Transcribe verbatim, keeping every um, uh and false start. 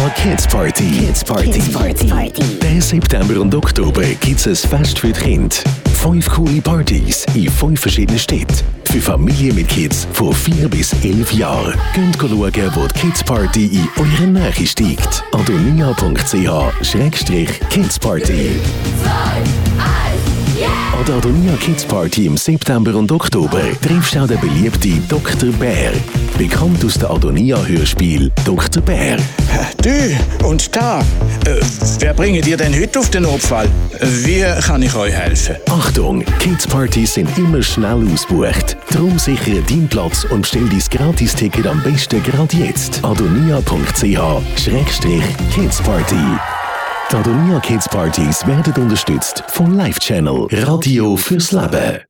Adonia Kids Party. Kids Party. Kids Party. Den September und Oktober gibt es ein Fest für die Kinder. Fünf coole Partys in fünf verschiedenen Städten. Für Familien mit Kids von vier bis elf Jahren. Könnt schauen, wo die Kids Party in eurer Nähe steigt. adonia punkt c h schrägstrich kids party. An der Adonia Kids Party im September und Oktober triffst du auch den beliebten Doktor Bär. Bekannt aus der Adonia-Hörspiel Doktor Bär. Du und da, äh, wer bringt ihr denn heute auf den Notfall? Wie kann ich euch helfen? Achtung, Kids Partys sind immer schnell ausgebucht. Darum sichere deinen Platz und bestell dein Gratis-Ticket am besten gerade jetzt. adonia punkt c h schrägstrich kids party. Die Adonia Kids Partys werden unterstützt von Live Channel Radio fürs Leben.